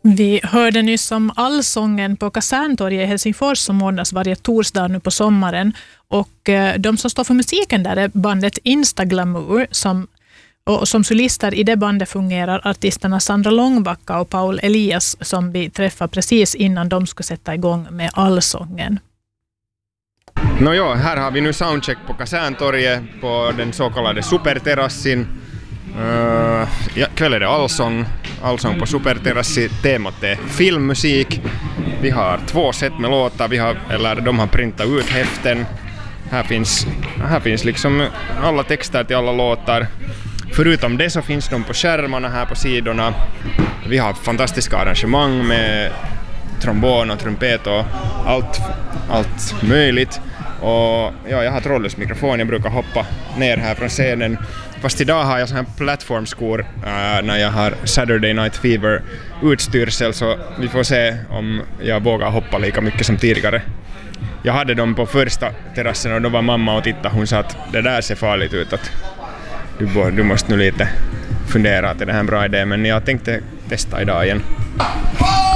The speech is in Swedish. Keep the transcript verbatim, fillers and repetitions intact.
Vi hörde nyss om Allsången på Kaserntorget i Helsingfors som ordnas varje torsdag nu på sommaren. Och eh, de som står för musiken där är bandet Instaglamour som, och som solister i det bandet fungerar artisterna Sandra Långbacka och Paul Elias som vi träffade precis innan de skulle sätta igång med Allsången. Nåja, här har vi nu soundcheck på Kaserntorget på den så kallade superterrassin. Uh, ja, kväll är det allsång, allsång på superterrassi, temat är filmmusik. Vi har två set med låtar, vi har, eller de har printat ut häften. Här finns, här finns liksom alla texter till alla låtar. Förutom det så finns de på skärmarna här på sidorna. Vi har fantastiska arrangemang med trombon och trumpet och allt, allt möjligt. Och ja, jag har trådlös mikrofon, jag brukar hoppa ner här från scenen. Fast idag har jag sån här plattformskor äh, när jag har Saturday Night Fever utstyrsel, så vi får se om jag vågar hoppa lika mycket som tidigare. Jag hade dem på första terrassen och då var mamma och tittade, hon sa att det där ser farligt ut, att du, bo, du måste nu lite fundera att det här är en bra idé, men jag tänkte testa idag igen.